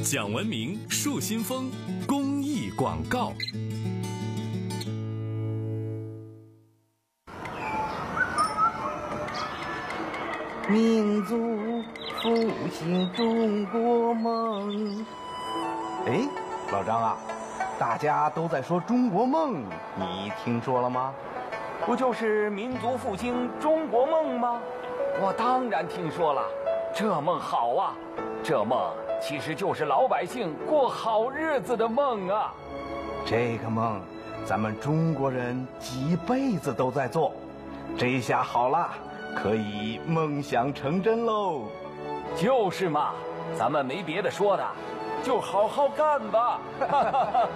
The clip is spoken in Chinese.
讲文明树新风公益广告。 民族复兴中国梦。哎，老张啊，大家都在说中国梦，你听说了吗？ 不就是民族复兴中国梦吗？我当然听说了，这梦好啊！这梦其实就是老百姓过好日子的梦啊！ 这个梦，咱们中国人几辈子都在做，这下好了，可以梦想成真喽！ 就是嘛，咱们没别的说的，就好好干吧！